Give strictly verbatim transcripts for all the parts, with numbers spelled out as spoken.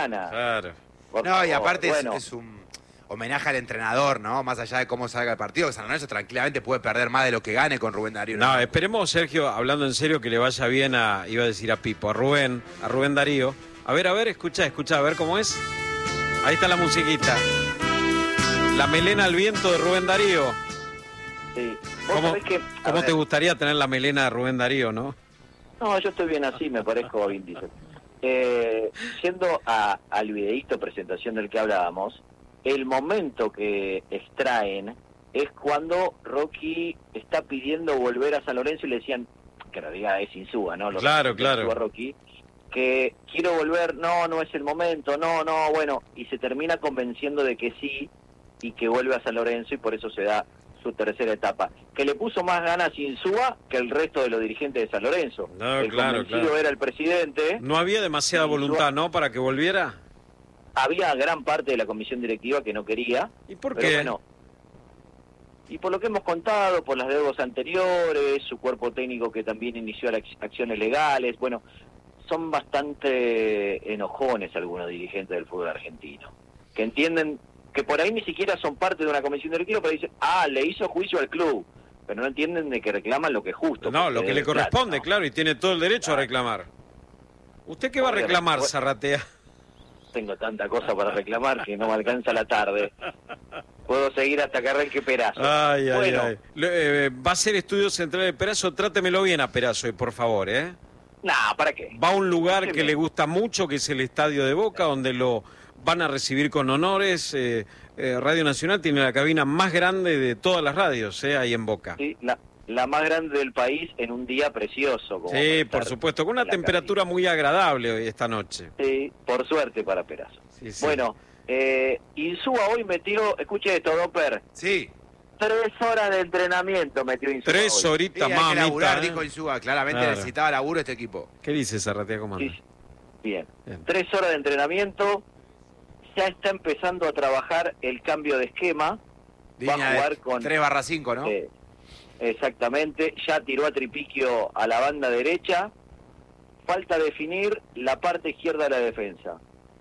gana. Claro. Por no, favor. y aparte Bueno, es, es un homenaje al entrenador, ¿no? Más allá de cómo salga el partido, que San Lorenzo tranquilamente puede perder más de lo que gane con Rubén Darío. No, esperemos, Sergio, hablando en serio, que le vaya bien a, iba a decir a Pipo, a Rubén, a Rubén Darío. A ver, a ver, escucha, escucha, a ver cómo es. Ahí está la musiquita. La melena al viento de Rubén Darío. sí. Vos ¿Cómo, sabés que, a cómo ver, te gustaría tener la melena de Rubén Darío, no? No, yo estoy bien así, me parezco a Vin Diesel. Eh, yendo a, al videíto presentación del que hablábamos, el momento que extraen es cuando Rocky está pidiendo volver a San Lorenzo y le decían, que en realidad es Insúa, ¿no? Lo Claro, claro. Insúa Rocky, que quiero volver, no, no es el momento, no, no, bueno, y se termina convenciendo de que sí y que vuelve a San Lorenzo y por eso se da su tercera etapa, que le puso más ganas Insúa que el resto de los dirigentes de San Lorenzo. No, el claro, convencido claro. era el presidente. No había demasiada Insúa- voluntad, ¿no? Para que volviera. Había gran parte de la comisión directiva que no quería. ¿Y por Pero qué? bueno, y por lo que hemos contado, por las deudas anteriores, su cuerpo técnico que también inició las acciones legales, bueno, son bastante enojones algunos dirigentes del fútbol argentino, que entienden que por ahí ni siquiera son parte de una comisión directiva, pero dicen, ah, le hizo juicio al club, pero no entienden de que reclaman lo que es justo. No, porque lo que debe le corresponde, plata, ¿no? claro, y tiene todo el derecho a Claro. reclamar. ¿Usted qué va a Obviamente. reclamar, Bueno. Zarratea? Tengo tanta cosa para reclamar que no me alcanza la tarde. Puedo seguir hasta que arranque Perazo. Ay, ay, bueno, ay. Lo- eh, va a ser estudio central de Perazo, trátemelo bien a Perazo, por favor, ¿eh? nah, ¿para qué? Va a un lugar que Escúcheme. le gusta mucho, que es el Estadio de Boca, donde lo van a recibir con honores. Eh, eh, Radio Nacional tiene la cabina más grande de todas las radios, ¿eh? Ahí en Boca. Sí, la, la más grande del país en un día precioso. Como Sí, para por estar supuesto, con una en la temperatura cabina. muy agradable hoy esta noche. Sí, por suerte para Perazo. Sí, sí. Bueno, eh, Insúa hoy metió, escuche esto, Doper, Sí. tres horas de entrenamiento metió Insúa Tres hoy. horitas Sí, hay que más, laburar, mamita, dijo ¿eh? Insúa. Claramente Claro. necesitaba laburo este equipo. ¿Qué dice Zarratea? ¿Cómo anda? Sí, bien. Bien. Tres horas de entrenamiento, ya está empezando a trabajar el cambio de esquema. Línea va a jugar de con tres barra cinco, ¿no? Eh, exactamente, ya tiró a Tripiquio a la banda derecha, falta definir la parte izquierda de la defensa.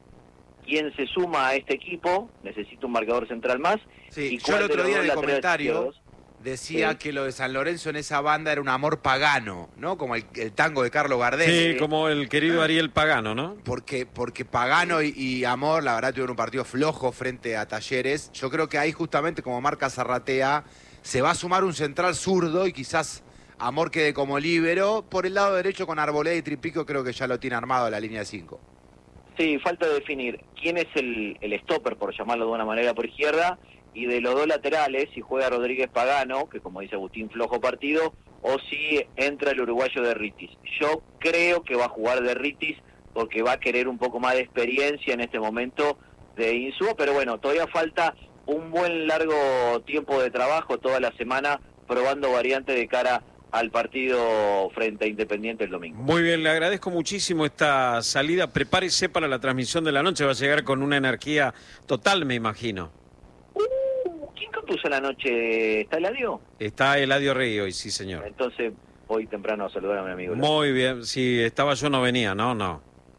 ¿Quién se suma a este equipo? Necesita un marcador central más. Sí, y yo cuál el de otro los día dos en el laterales comentario izquierdos. decía Sí. que lo de San Lorenzo en esa banda era un amor pagano, ¿no? Como el, el tango de Carlos Gardel. Sí, como el querido Ariel Pagano, ¿no? Porque, porque Pagano y, y Amor, la verdad, tuvieron un partido flojo frente a Talleres. Yo creo que ahí justamente, como marca Zarratea, se va a sumar un central zurdo y quizás Amor quede como líbero. Por el lado derecho con Arboleda y Tripico creo que ya lo tiene armado la línea de cinco. Sí, falta definir quién es el, el stopper, por llamarlo de una manera, por izquierda, y de los dos laterales, si juega Rodríguez Pagano, que como dice Agustín, flojo partido, o si entra el uruguayo de Ritis. Yo creo que va a jugar de Ritis porque va a querer un poco más de experiencia en este momento de Insúa, pero bueno, todavía falta un buen largo tiempo de trabajo toda la semana probando variantes de cara al partido frente a Independiente el domingo. Muy bien, le agradezco muchísimo esta salida. Prepárese para la transmisión de la noche, va a llegar con una energía total, me imagino. Uh, ¿Quién compuso la noche? ¿Está Eladio? Está Eladio Rey hoy, sí, señor. Entonces voy temprano a saludar a mi amigo. Muy bien, si estaba yo no venía, no, no.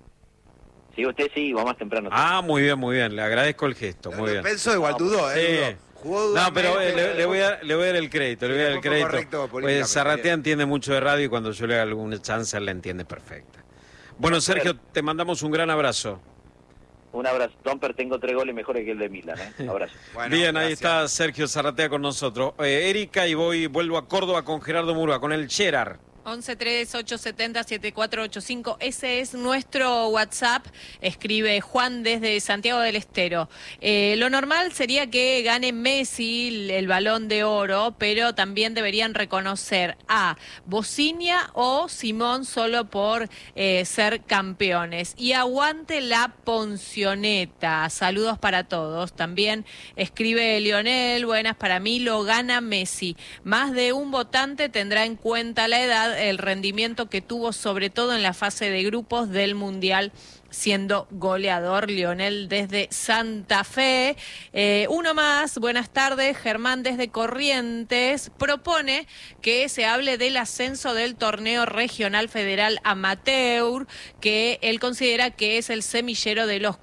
Si usted sí, va más temprano. Ah, muy bien, muy bien, le agradezco el gesto, muy bien. Pensó igual, dudó, ¿eh? Sí. Dudó. Jugó No, pero eh, duramente, le, le voy a, le voy a dar el crédito, le voy a dar el Sí, fue crédito. correcto Pues políticamente, Zarratea bien. entiende mucho de radio y cuando yo le hago alguna chance él la entiende perfecta. Bueno, Sergio, te mandamos un gran abrazo. Un abrazo. Domper, tengo tres goles mejores que el de Milan, ¿eh? Abrazo. Bueno, Bien, ahí gracias. está Sergio Zarratea con nosotros. Eh, Erika, y voy vuelvo a Córdoba con Gerardo Murúa, con el Gerard. once tres ocho siete cero siete cuatro ocho cinco, ese es nuestro WhatsApp, escribe Juan desde Santiago del Estero. Eh, lo normal sería que gane Messi el Balón de Oro, pero también deberían reconocer a Bociña o Simón solo por eh, ser campeones. Y aguante la Poncioneta, saludos para todos. También escribe Lionel, buenas, para mí lo gana Messi. Más de un votante tendrá en cuenta la edad, el rendimiento que tuvo sobre todo en la fase de grupos del Mundial, siendo goleador. Lionel desde Santa Fe. Eh, uno más, buenas tardes, Germán desde Corrientes, propone que se hable del ascenso del torneo regional federal amateur, que él considera que es el semillero de los